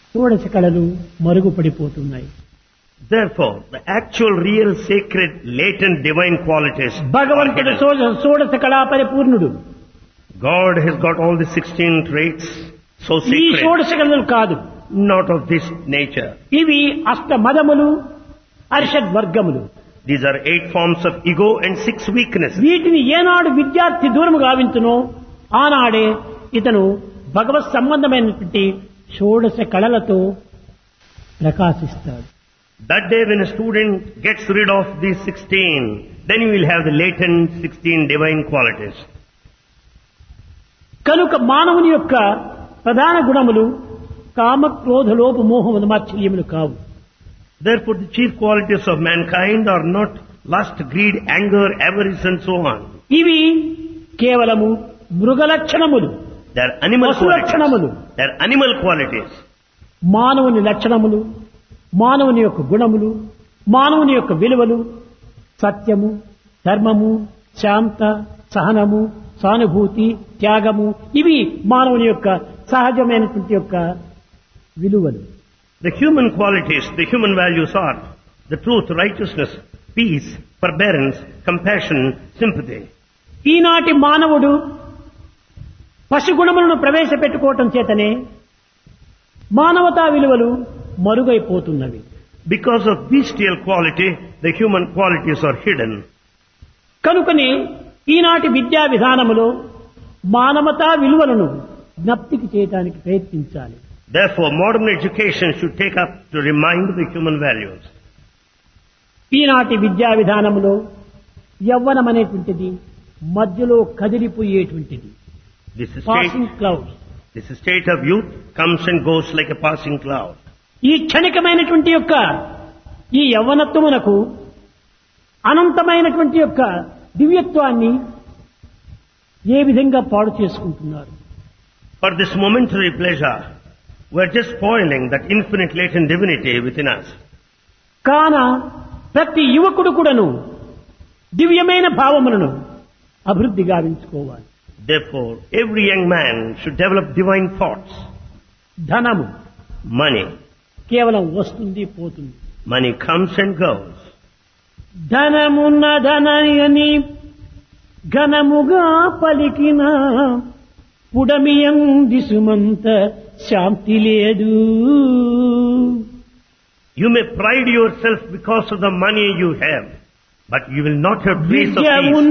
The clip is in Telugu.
షోడశ కళలు మరుగుపడిపోతున్నాయి. Therefore, the actual, real, sacred, latent divine qualities are భగవంతుడు hidden. షోడశ కళా పరిపూర్ణుడు. God has got all the 16 traits so ఈ sacred, షోడశ కళలు కాదు, not of this nature. ఇవి అష్ట మదములు, అరిషడ్ వర్గములు. These are 8 forms of ego and 6 weaknesses. వీటిని ఏనాడు విద్యార్థి దూరము గావించునో ఆనాడే ఇతను భగవత్ సంబంధమైనటువంటి షోడశ కళలతో ప్రకాశిస్తాడు. That day when a student gets rid of these 16, then you will have the latent 16 divine qualities. కనుక మానవుని యొక్క ప్రధాన గుణములు కామ క్రోధ లోభ మోహములు మాత్సర్యములు కావు. Therefore, the chief qualities of mankind are not lust, greed, anger, avarice and so on. ఇవి కేవలము మృగ లక్షణములు, They are animal పశు లక్షణములు. qualities. They are animal qualities. మానవుని లక్షణములు, మానవుని యొక్క గుణములు, మానవుని యొక్క విలువలు సత్యము, ధర్మము, శాంత, సహనము, సానుభూతి, త్యాగము ఇవి మానవుని యొక్క సహజమైనటువంటి యొక్క విలువలు. The human qualities, the human values are the truth, righteousness, peace, forbearance, compassion, sympathy. ఈనాటి మానవుడు పశుగుణములను ప్రవేశపెట్టుకోవటం చేతనే మానవతా విలువలు మరుగైపోతున్నవి. Because of bestial quality, the human qualities are hidden. కనుకనే ఈనాటి విద్యా విధానములో మానవతా విలువలను జ్ఞప్తికి చేయడానికి ప్రయత్నించాలి. Therefore, modern education should take up to remind the human values. ఈనాటి విద్యా విధానములో యవ్వనం అనేటువంటిది మధ్యలో కదిలిపోయేటువంటిది. This passing cloud. state of youth comes and goes like a passing cloud. ఈ క్షణికమైనటువంటి యొక్క ఈ యవ్వనత్వమునకు అనంతమైనటువంటి యొక్క దివ్యత్వాన్ని ఏ విధంగా పాడు చేసుకుంటున్నారు. For this momentary pleasure, we are just spoiling that infinite latent divinity within us. కాన ప్రతి యువకుడు కూడాను దివ్యమైన భావములను అభివృద్ధి గావించుకోవాలి. Therefore, every young man should develop divine thoughts. ధనము Money. కేవలం వస్తుంది పోతుంది. Money comes and goes. ధనమున్న ధనయని ఘనముగా పలికిన పుడమియంది సుమంత శాంతి లేదు. You may pride yourself because of the money you have, but you will not have peace of Vidya peace.